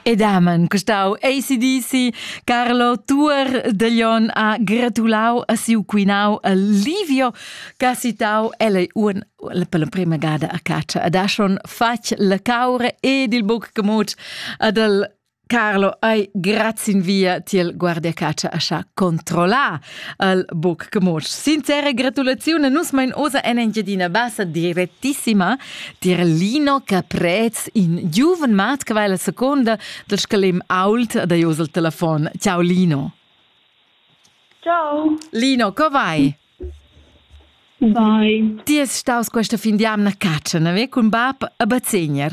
E damen, questau AC/DC, Carlo Tuor de Lion ha gratulau a siu quinau a Livio Cassitau e per la prima gada a caccia ad ha schon fac la caure ed il buc camut ad al Carlo, grazie in via tiel guardia caccia a scha controlla al buc camut. Sincere gratulazione, nus mein osa en engiadina bassa direttissima dir Lino Caprez in giuven mat che vai la seconda del scalem ault da ius al telefon. Ciao Lino. Ciao. Lino, co vai? Vai. Ti es staus questa fin di amna caccia, nave cun bab a Bazzegner.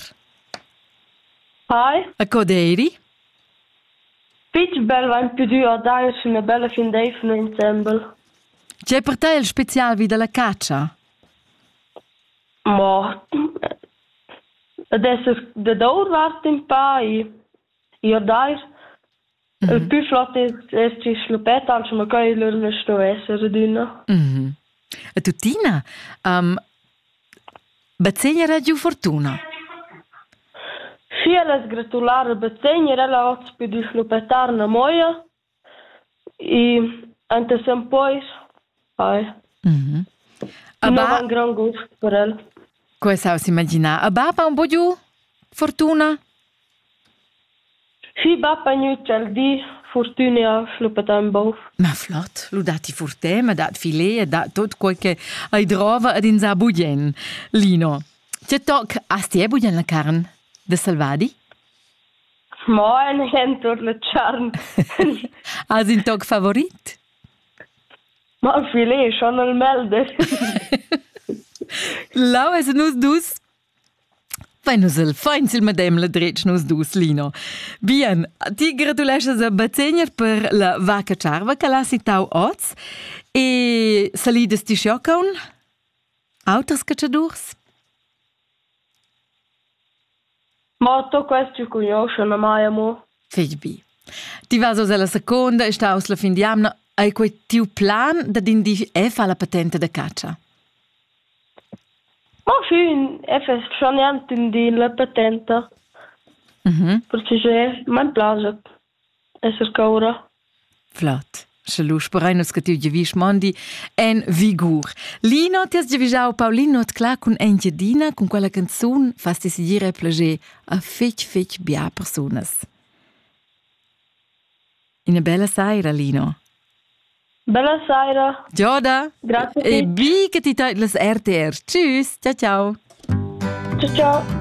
Hai. A coderi? Pitch bel va in più di dai una bella fin dei fino insieme. C'è per te il special vida la caccia? Ma adesso da dor vart in pai. Io dai il più flotto è ci slupetta, anche ma che loro non sto essere dina. A tutina, Bazzegner ha giù fortuna. Sì, la gratulare Bazzegner, la ho più di slupettar na moia. E anche se poi, hai. Non ha un gran gusto per elle. Come si immagina? A baba un po' giù fortuna? Sì, baba non c'è di fortuna a slupettar in bau. Ma flott, lo dati forte, ma dat filet, dat tot quel che hai drova ad in sa budien. Lino, c'è toc asti e budien la carne de salvadi? Ma è niente la carne. Has in toc favorit? Ma il filet, schon il melde. Lau es nus dus. Fein sil medem la dretsch nus dus, Lino. Bien, ti gratulesces a Bazzegner per la vaca ciarva che l'ha sitau oz e salides ti sciocaun? Auters cacciadurs? Ma to questo conoscono mai amo. Fej bi. Ti vas os alla seconda e staus la fin di amna ai quei tiu plan da din di fa la patente da caccia. Ma sì, è schon niente in la patente. Perché c'è, mi piace essere caura. Flott. Schalus pereinos che tu givis mondi en vigur. Lino, ti has givisau Paulino clar con engiadina con quella canzone fasti sigire plager a fech bia personas. Una bella sera, Lino. Bella sera. Gioda. Grazie. E bi che ti tai las RTR. Tschüss. Ciao ciao. Ciao ciao.